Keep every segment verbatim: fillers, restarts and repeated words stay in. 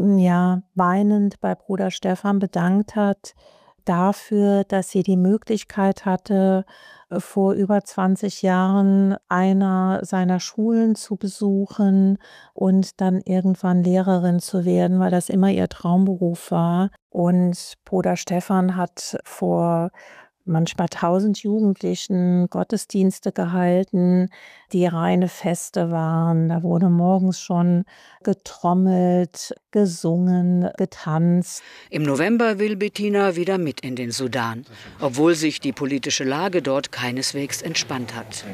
ja, weinend bei Bruder Stefan bedankt hat dafür, dass sie die Möglichkeit hatte, vor über zwanzig Jahren einer seiner Schulen zu besuchen und dann irgendwann Lehrerin zu werden, weil das immer ihr Traumberuf war. Und Bruder Stefan hat vor manchmal tausend Jugendlichen Gottesdienste gehalten, die reine Feste waren. Da wurde morgens schon getrommelt, gesungen, getanzt. Im November will Bettina wieder mit in den Sudan, obwohl sich die politische Lage dort keineswegs entspannt hat.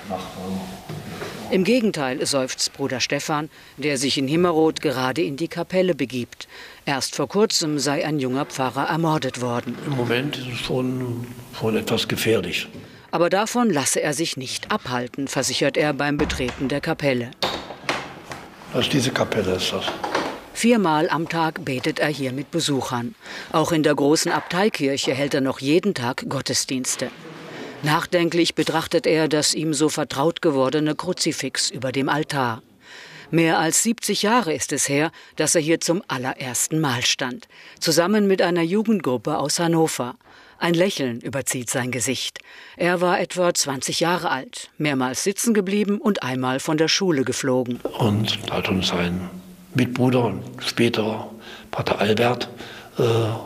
Im Gegenteil, seufzt Bruder Stefan, der sich in Himmerod gerade in die Kapelle begibt. Erst vor kurzem sei ein junger Pfarrer ermordet worden. Im Moment ist es schon, schon etwas gefährlich. Aber davon lasse er sich nicht abhalten, versichert er beim Betreten der Kapelle. Was diese Kapelle ist das? Viermal am Tag betet er hier mit Besuchern. Auch in der großen Abteikirche hält er noch jeden Tag Gottesdienste. Nachdenklich betrachtet er das ihm so vertraut gewordene Kruzifix über dem Altar. Mehr als siebzig Jahre ist es her, dass er hier zum allerersten Mal stand, zusammen mit einer Jugendgruppe aus Hannover. Ein Lächeln überzieht sein Gesicht. Er war etwa zwanzig Jahre alt, mehrmals sitzen geblieben und einmal von der Schule geflogen. Und hat uns ein Mitbruder und später Pater Albert äh,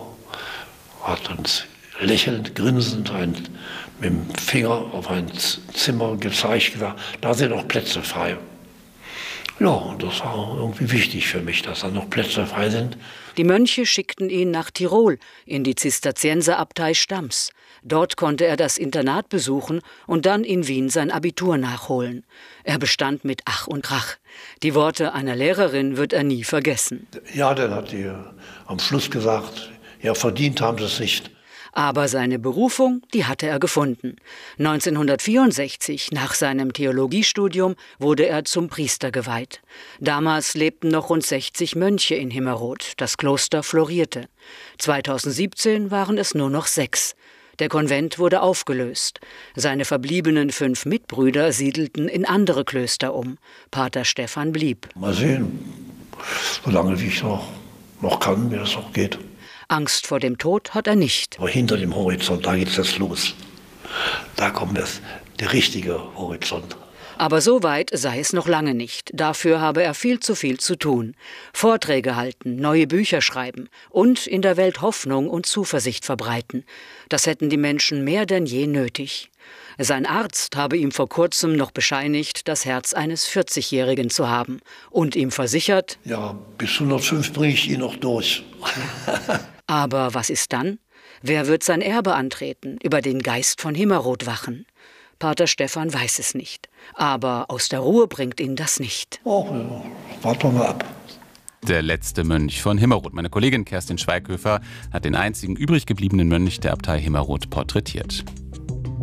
hat uns lächelnd, grinsend ein, mit dem Finger auf ein Zimmer gezeigt, gesagt, da sind noch Plätze frei. Ja, und das war irgendwie wichtig für mich, dass da noch Plätze frei sind. Die Mönche schickten ihn nach Tirol, in die Zisterzienserabtei Stams. Dort konnte er das Internat besuchen und dann in Wien sein Abitur nachholen. Er bestand mit Ach und Krach. Die Worte einer Lehrerin wird er nie vergessen. Ja, dann hat die am Schluss gesagt, ja, verdient haben sie es nicht. Aber seine Berufung, die hatte er gefunden. neunzehnhundertvierundsechzig, nach seinem Theologiestudium, wurde er zum Priester geweiht. Damals lebten noch rund sechzig Mönche in Himmerod. Das Kloster florierte. zweitausendsiebzehn waren es nur noch sechs. Der Konvent wurde aufgelöst. Seine verbliebenen fünf Mitbrüder siedelten in andere Klöster um. Pater Stefan blieb. Mal sehen, solange wie ich noch, noch kann, wie das noch geht. Angst vor dem Tod hat er nicht. Aber hinter dem Horizont, da geht's jetzt los. Da kommt es, der richtige Horizont. Aber so weit sei es noch lange nicht. Dafür habe er viel zu viel zu tun. Vorträge halten, neue Bücher schreiben und in der Welt Hoffnung und Zuversicht verbreiten. Das hätten die Menschen mehr denn je nötig. Sein Arzt habe ihm vor kurzem noch bescheinigt, das Herz eines vierzigjährigen zu haben und ihm versichert, ja, bis hundertfünf bringe ich ihn noch durch. Aber was ist dann? Wer wird sein Erbe antreten, über den Geist von Himmerod wachen? Pater Stefan weiß es nicht. Aber aus der Ruhe bringt ihn das nicht. Oh, ja, warten wir mal ab. Der letzte Mönch von Himmerod. Meine Kollegin Kerstin Schweighöfer hat den einzigen übrig gebliebenen Mönch der Abtei Himmerod porträtiert.